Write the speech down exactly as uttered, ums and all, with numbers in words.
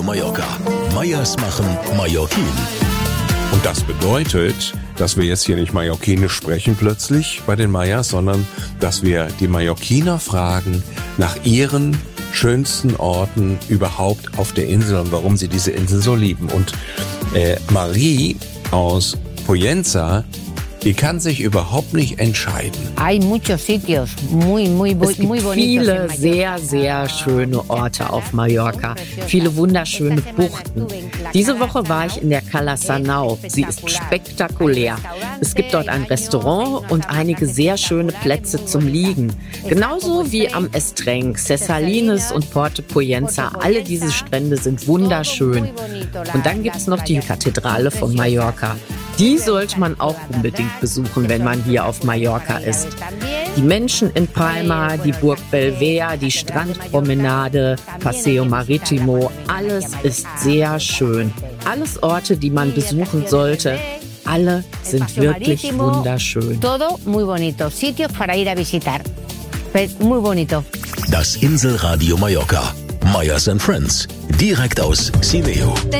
Mallorca. Meyers machen Mallorquin. Und das bedeutet, dass wir jetzt hier nicht Mallorquinisch sprechen plötzlich bei den Meyers, sondern dass wir die Mallorquiner fragen nach ihren schönsten Orten überhaupt auf der Insel und warum sie diese Insel so lieben. Und äh, Marie aus Pollença, die kann sich überhaupt nicht entscheiden. Hay muchos sitios muy, muy, Es muy gibt bonitos viele en Mallorca. sehr, sehr schöne Orte auf Mallorca. Viele wunderschöne Buchten. Diese Woche war ich in der Cala Sanau. Sie ist spektakulär. Es gibt dort ein Restaurant und einige sehr schöne Plätze zum Liegen. Genauso wie am Estrenc, Ses Salines und Porto Pollença. Alle diese Strände sind wunderschön. Und dann gibt es noch die Kathedrale von Mallorca. Die sollte man auch unbedingt besuchen, wenn man hier auf Mallorca ist. Die Menschen in Palma, die Burg Belver, die Strandpromenade, Paseo Marítimo, alles ist sehr schön. Alles Orte, die man besuchen sollte. Alle sind wirklich wunderschön. Todo muy bonito. Sitios para ir a visitar. Pues muy bonito. Das Inselradio Mallorca. Meyers and Friends. Direkt aus Simeo.